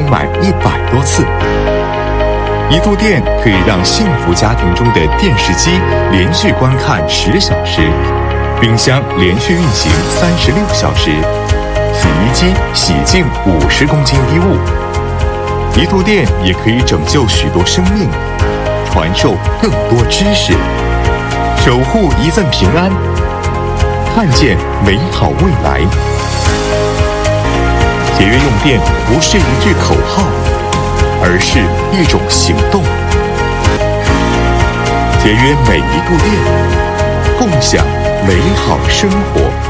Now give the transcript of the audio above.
满100多次。一度电可以让幸福家庭中的电视机连续观看10小时，冰箱连续运行36小时，洗衣机洗净50公斤衣物。一度电也可以拯救许多生命，传授更多知识，守护一份平安，看见美好未来。节约用电不是一句口号，而是一种行动。节约每一度电，共享美好生活。